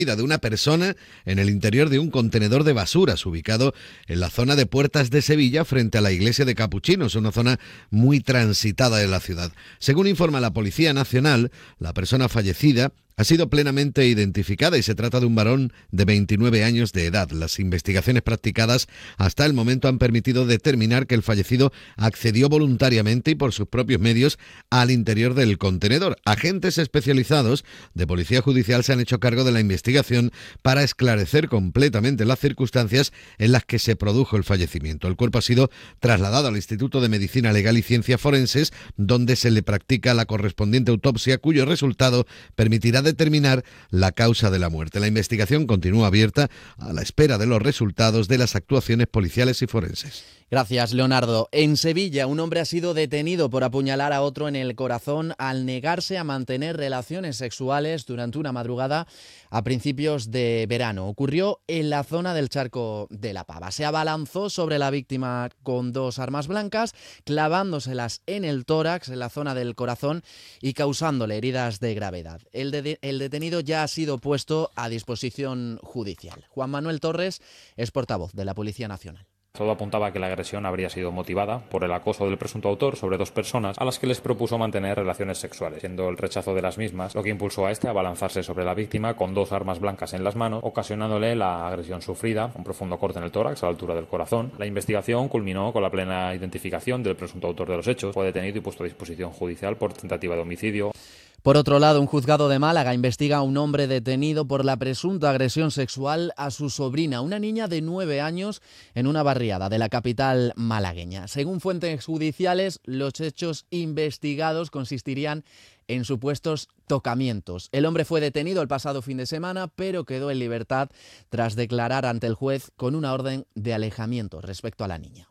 de una persona en el interior de un contenedor de basuras ubicado en la zona de Puertas de Sevilla frente a la iglesia de Capuchinos, una zona muy transitada de la ciudad. Según informa la Policía Nacional, la persona fallecida ha sido plenamente identificada y se trata de un varón de 29 años de edad. Las investigaciones practicadas hasta el momento han permitido determinar que el fallecido accedió voluntariamente y por sus propios medios al interior del contenedor. Agentes especializados de Policía Judicial se han hecho cargo de la investigación para esclarecer completamente las circunstancias en las que se produjo el fallecimiento. El cuerpo ha sido trasladado al Instituto de Medicina Legal y Ciencias Forenses, donde se le practica la correspondiente autopsia, cuyo resultado permitirá determinar la causa de la muerte. La investigación continúa abierta a la espera de los resultados de las actuaciones policiales y forenses. Gracias, Leonardo. En Sevilla, un hombre ha sido detenido por apuñalar a otro en el corazón al negarse a mantener relaciones sexuales durante una madrugada a principios de verano. Ocurrió en la zona del Charco de la Pava. Se abalanzó sobre la víctima con 2 armas blancas, clavándoselas en el tórax, en la zona del corazón, y causándole heridas de gravedad. El detenido ya ha sido puesto a disposición judicial. Juan Manuel Torres es portavoz de la Policía Nacional. Todo apuntaba a que la agresión habría sido motivada por el acoso del presunto autor sobre 2 personas a las que les propuso mantener relaciones sexuales, siendo el rechazo de las mismas lo que impulsó a este a abalanzarse sobre la víctima con 2 armas blancas en las manos, ocasionándole la agresión sufrida, un profundo corte en el tórax a la altura del corazón. La investigación culminó con la plena identificación del presunto autor de los hechos. Fue detenido y puesto a disposición judicial por tentativa de homicidio. Por otro lado, un juzgado de Málaga investiga a un hombre detenido por la presunta agresión sexual a su sobrina, una niña de 9 años, en una barriada de la capital malagueña. Según fuentes judiciales, los hechos investigados consistirían en supuestos tocamientos. El hombre fue detenido el pasado fin de semana, pero quedó en libertad tras declarar ante el juez con una orden de alejamiento respecto a la niña.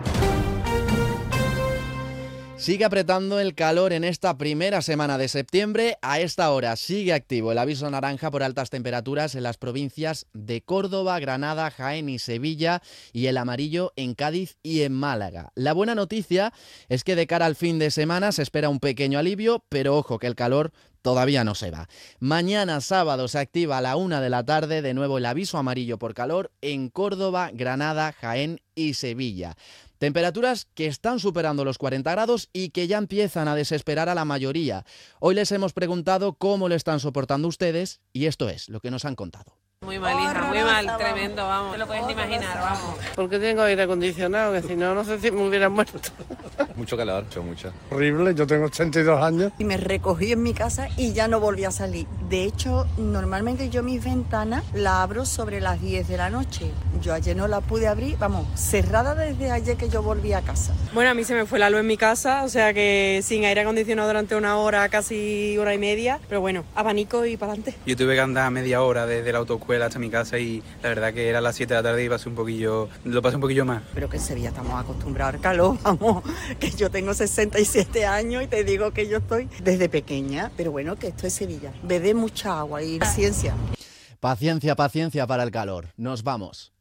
Sigue apretando el calor en esta primera semana de septiembre. A esta hora sigue activo el aviso naranja por altas temperaturas en las provincias de Córdoba, Granada, Jaén y Sevilla, y el amarillo en Cádiz y en Málaga. La buena noticia es que de cara al fin de semana se espera un pequeño alivio, pero ojo que el calor todavía no se va. Mañana sábado se activa a la 1 de la tarde de nuevo el aviso amarillo por calor en Córdoba, Granada, Jaén y Sevilla. Temperaturas que están superando los 40 grados y que ya empiezan a desesperar a la mayoría. Hoy les hemos preguntado cómo lo están soportando ustedes y esto es lo que nos han contado. Muy mal, hija, muy mal, tremendo, vamos, te lo puedes imaginar, vamos. Porque tengo aire acondicionado, que si no, no sé si me hubiera muerto. Mucho calor, mucho. Horrible, yo tengo 82 años. Y me recogí en mi casa y ya no volví a salir. De hecho, normalmente yo mis ventanas las abro sobre las 10 de la noche. Yo ayer no la pude abrir, vamos, cerrada desde ayer que yo volví a casa. Bueno, a mí se me fue la luz en mi casa, o sea que sin aire acondicionado durante una hora, casi hora y media. Pero bueno, abanico y para adelante. Yo tuve que andar media hora desde la autoescuela hasta mi casa y la verdad que era las 7 de la tarde y lo pasé un poquillo más. Pero que en Sevilla estamos acostumbrados al calor, vamos, que yo tengo 67 años y te digo que yo estoy desde pequeña, pero bueno, que esto es Sevilla. Bebé mucha agua y ciencia. Paciencia, paciencia para el calor. Nos vamos.